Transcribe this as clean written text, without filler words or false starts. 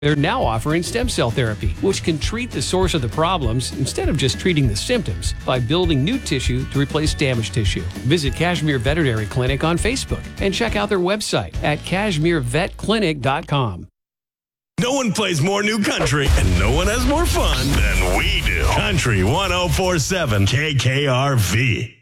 They're now offering stem cell therapy, which can treat the source of the problems instead of just treating the symptoms by building new tissue to replace damaged tissue. Visit Kashmir Veterinary Clinic on Facebook and check out their website at KashmirVetClinic.com. No one plays more new country and no one has more fun than we do. Country 104.7 KKRV.